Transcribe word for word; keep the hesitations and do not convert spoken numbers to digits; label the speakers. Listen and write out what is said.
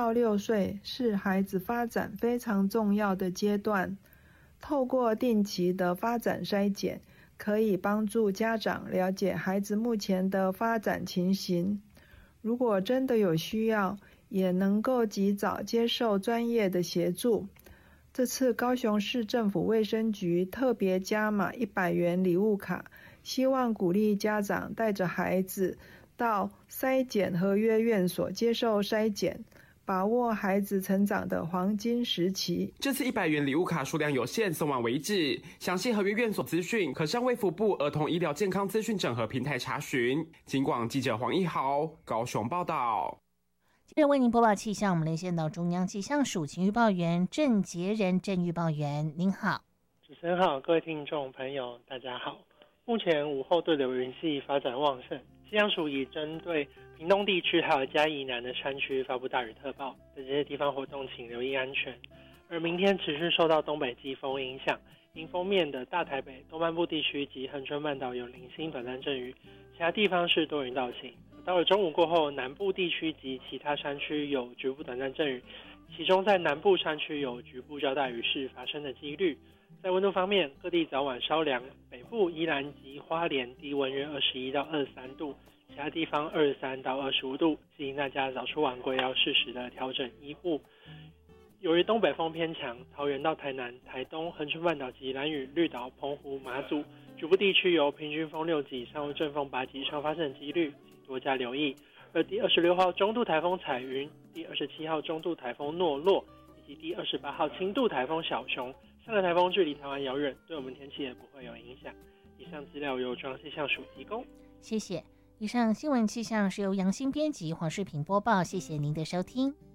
Speaker 1: 到六岁是孩子发展非常重要的阶段，透过定期的发展筛检，可以帮助家长了解孩子目前的发展情形。如果真的有需要，也能够及早接受专业的协助。这次高雄市政府卫生局特别加码一百元礼物卡，希望鼓励家长带着孩子到筛检合约院所接受筛检，把握孩子成长的黄金时期。
Speaker 2: 这次一百元礼物卡数量有限，送完为止。详细合约院所资讯可上卫福部儿童医疗健康资讯整合平台查询。警广记者黄一豪高雄报道。
Speaker 3: 接着为您播报气象，我们连线到中央气象署晴预报员郑杰仁郑预报员，您好。
Speaker 4: 主持人好，各位听众朋友大家好。目前午后对流云系发展旺盛，气象署已针对屏东地区还有嘉义南的山区发布大雨特报，在这些地方活动请留意安全。而明天持续受到东北季风影响，迎风面的大台北东半部地区及恒春半岛有零星短暂阵雨，其他地方是多云到晴。到了中午过后，南部地区及其他山区有局部短暂阵雨，其中在南部山区有局部较大雨势发生的几率。在温度方面，各地早晚稍凉，北部宜兰及花莲低温约二十一到二十三度，其他地方二十三到二十五度，提醒大家早出晚归要适时的调整衣物。由于东北风偏强，桃园到台南、台东、恒春半岛及兰屿、绿岛、澎湖、马祖局部地区有平均风六级以上或阵风八级以上发生的几率，请多加留意。而第二十六号中度台风彩云、第二十七号中度台风诺洛以及第二十八号轻度台风小熊，三个台风距离台湾遥远，对我们天气也不会有影响。以上资料由中央气象署提供。
Speaker 3: 谢谢。以上新闻气象是由杨新编辑、黄世平播报，谢谢您的收听。